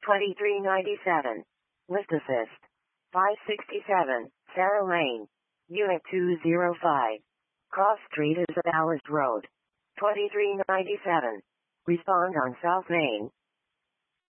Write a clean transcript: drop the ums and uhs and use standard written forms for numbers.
2397. List assist. 567, Sarah Lane. Unit 205. Cross Street is at Alice Road. 2397. Respond on South Main.